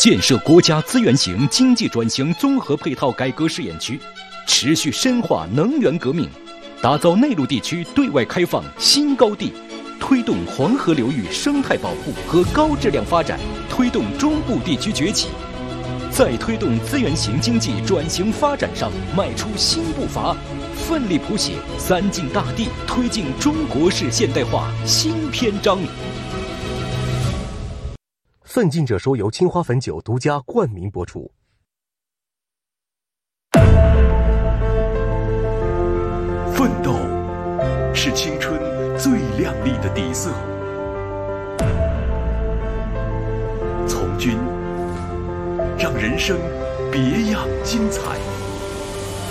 建设国家资源型经济转型综合配套改革试验区，持续深化能源革命，打造内陆地区对外开放新高地，推动黄河流域生态保护和高质量发展，推动中部地区崛起，在推动资源型经济转型发展上迈出新步伐，奋力谱写三晋大地推进中国式现代化新篇章。 奋进者说由青花汾酒独家冠名播出。 奋斗是青春最亮丽的底色，从军让人生别样精彩。